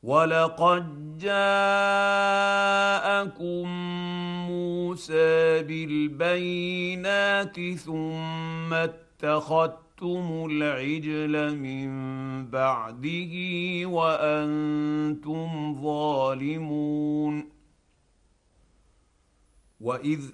ولقد جاءكم موسى بالبينات ثم اتخذتم العجل من بعده وانتم ظالمون. واذ